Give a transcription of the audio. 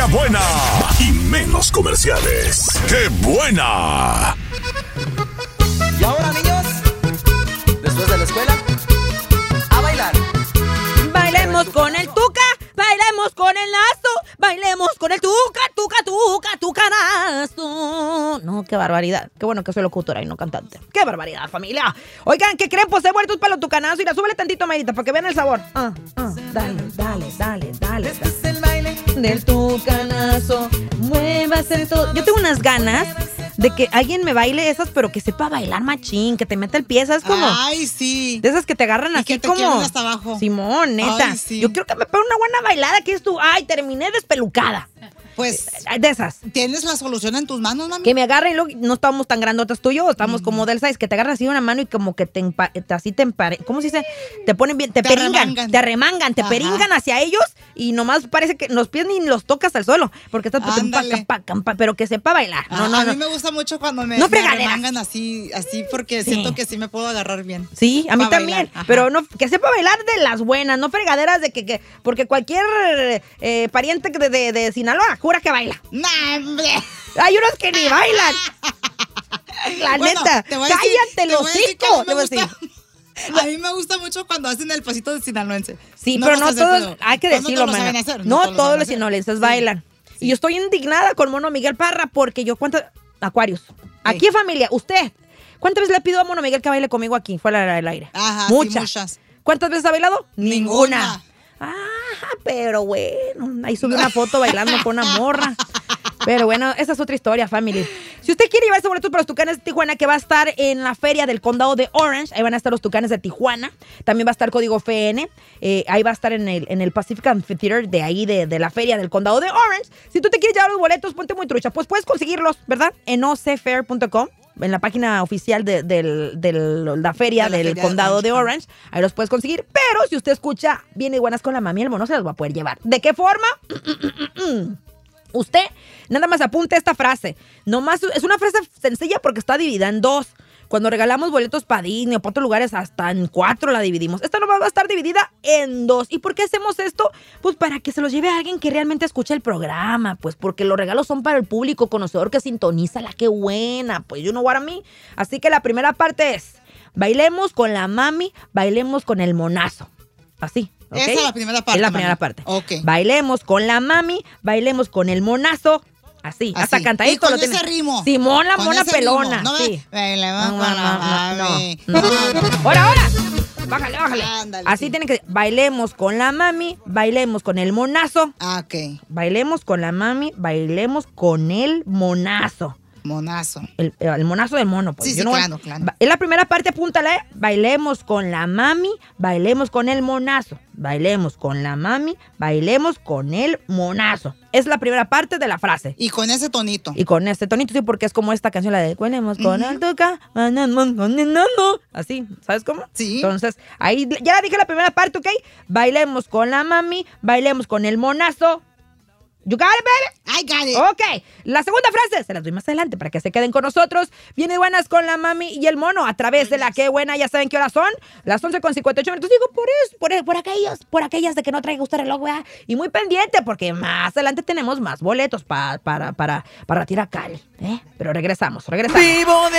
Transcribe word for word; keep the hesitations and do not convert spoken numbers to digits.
música buena y menos comerciales. ¡Qué buena! Y ahora, niños, después de la escuela, a bailar. Bailemos con el tuca, bailemos con el lazo, bailemos con el tuca, tuca, tuca, tucanazo. No, qué barbaridad. Qué bueno que soy locutora y no cantante. Qué barbaridad, familia. Oigan, ¿qué creen? Pues he vuelto para los tucanazos. Mira, súbele tantito, Mayita, para que vean el sabor. Ah, ah, dale, dale, dale, dale. Este es el baile Del tucanazo, muévase todo. Yo tengo unas ganas de que alguien me baile esas, pero que sepa bailar machín, que te meta el pie, ¿sabes cómo? Ay, sí. De esas que te agarran Y así que te como... quieren hasta abajo. Simón, neta. Ay, sí. Yo quiero que me pegue una buena bailada, que es tú. Ay, terminé despelucada. Pues, De esas. ¿tienes la solución en tus manos, mami? Que me agarren y luego no estamos tan grandotas tú y yo, estamos como del size, que te agarran así una mano y como que te empa- así te empare, ¿cómo se dice? Te ponen bien, te, Te peringan, arremangan. te arremangan, te Ajá. peringan hacia ellos y nomás parece que los pies ni los tocas al suelo, porque estás Ándale. pa- pa- pa- pero que sepa bailar. Ah, No, no, a no. mí me gusta mucho cuando me, No me fregaderas. arremangan así, así porque Sí. siento que sí me puedo agarrar bien. Sí, a mí Pa' también, bailar, ajá. pero no que sepa bailar de las buenas, no fregaderas de que, que porque cualquier eh, pariente de, de, de Sinaloa jura que baila. ¡Nah, hombre! Hay unos que ni bailan. La Bueno, neta, te voy a decir- cállate te los voy a decir que hocico. a mí Te voy a me decir. gusta- A mí me gusta mucho cuando hacen el pasito de sinaloense. Sí, pero vas a no hacer, todos, pero- hay que pues decirlo, no todos lo mana. saben hacer, No lo todos saben los hacer. sinaloenses Sí. bailan. Y yo estoy indignada con Mono Miguel Parra porque yo, ¿cuántas? Acuarios. Aquí, Sí. familia, usted, ¿cuántas veces le pido a Mono Miguel que baile conmigo aquí, fuera del aire? Ajá, sí, muchas. muchas. ¿Cuántas veces ha bailado? Ninguna. Ah, pero bueno, ahí subí una foto bailando con una morra. Pero bueno, esa es otra historia, family. Si usted quiere llevarse boletos para los Tucanes de Tijuana, que va a estar en la feria del condado de Orange, ahí van a estar los Tucanes de Tijuana. También va a estar Código F N. Eh, ahí va a estar en el, en el Pacific Amphitheater de ahí, de, de la feria del condado de Orange. Si tú te quieres llevar los boletos, ponte muy trucha. Pues puedes conseguirlos, ¿verdad? En o c fair punto com. En la página oficial de, del- del- la feria De la del feria de condado de Orange. Orange. Ahí los puedes conseguir. Pero si usted escucha Viene Buenas con la Mami, el mono se los va a poder llevar. ¿De qué forma? Usted nada más apunte esta frase. Nomás es una frase sencilla porque está dividida en dos. Cuando regalamos boletos para Disney o para otros lugares, hasta en cuatro la dividimos. Esta nomás va a estar dividida en dos. ¿Y por qué hacemos esto? Pues para que se los lleve a alguien que realmente escuche el programa. Pues porque los regalos son para el público conocedor que sintoniza. La qué buena. Pues you know what I mean. Así que la primera parte es: bailemos con la mami, bailemos con el monazo. Así. ¿ok? Esa es la primera parte, Es la mami. primera parte. Ok. Bailemos con la mami, bailemos con el monazo. Así, Así. hasta cantadito Y con lo ese tiene. ritmo. Simón, la Con mona ese pelona. ritmo. No me- Sí. Bailemos No, con no, la no, mami. no, no. Ahora, ahora. Bájale, bájale. Ándale, Así sí. tiene que. Bailemos con la mami, bailemos con el monazo. Ah, ok. Bailemos con la mami, bailemos con el monazo. Monazo. El, el monazo del mono, pues. Sí, you sí, know what? claro, claro. Ba- En la primera parte, apúntale. Bailemos con la mami, bailemos con el monazo. Bailemos con la mami, bailemos con el monazo. Es la primera parte de la frase. Y con ese tonito. Y con este tonito, sí, porque es como esta canción, la de bailemos con el tuca, bailemos con el nano. Así, ¿sabes cómo? Sí. Entonces, ahí ya dije la primera parte, ¿ok? Bailemos con la mami, bailemos con el monazo. You got it, baby? I got it. Ok, la segunda frase se las doy más adelante para que se queden con nosotros. Viene Buenas con la mami y el mono a través de la que buena. Ya saben qué horas son, las once con cincuenta y ocho minutos. Digo, por eso, por, por aquellos, por aquellas de que no traiga usted reloj, ¿verdad? Y muy pendiente porque más adelante tenemos más boletos pa- para, para, para tirar Cali, ¿eh? Pero regresamos, regresamos. Vivo de